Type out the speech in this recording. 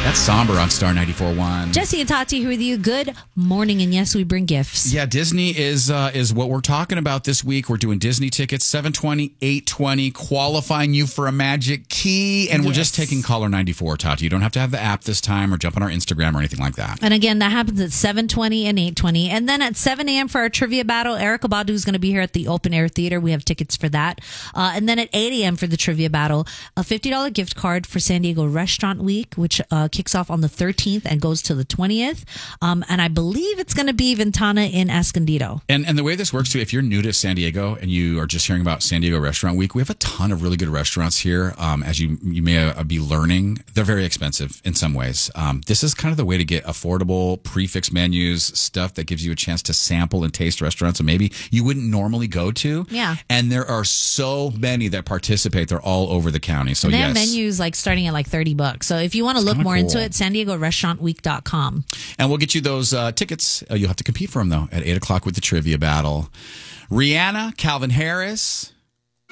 That's Somber on Star 94.1. Jesse and Tati here with you. Good morning, and yes, we bring gifts. Yeah, Disney is what we're talking about this week. We're doing Disney tickets, 720, 820, qualifying you for a magic key, and we're just taking caller 94, Tati. You don't have to have the app this time or jump on our Instagram or anything like that. And again, that happens at 7:20 and 8:20. And then at 7 a.m. for our trivia battle, Erykah Badu is going to be here at the Open Air Theater. We have tickets for that. And then at 8 a.m. for the trivia battle, a $50 gift card for San Diego Restaurant Week, which kicks off on the 13th and goes to the 20th. And I believe it's going to be Ventana in Escondido. And the way this works, too, if you're new to San Diego and you are just hearing about San Diego Restaurant Week, we have a ton of really good restaurants here. As you may be learning, they're very expensive in some ways. This is kind of the way to get affordable prefix menus, stuff that gives you a chance to sample and taste restaurants that maybe you wouldn't normally go to. Yeah. And there are so many that participate. They're all over the county. So and they have menus like starting at like $30. So if you want to look more into it, San Diego RestaurantWeek.com. And we'll get you those tickets. You'll have to compete for them, though, at 8 o'clock with the trivia battle. Rihanna, Calvin Harris,